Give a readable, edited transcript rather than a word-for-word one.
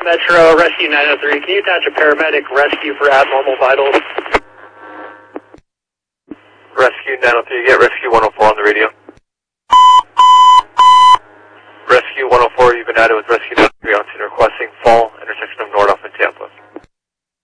Metro, Rescue 903, can you attach a paramedic rescue for abnormal vitals? Rescue 903, get Rescue 104 on the radio. Rescue 104, you've been added with Rescue 903.